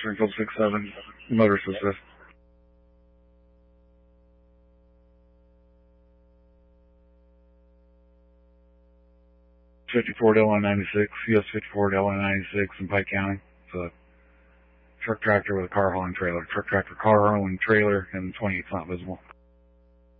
Springfield 67, motorist assist. 54 Delaware 96, US 54 Delaware 96 in Pike County. It's a truck tractor with a car hauling trailer. Truck tractor, car hauling trailer, and 28's not visible.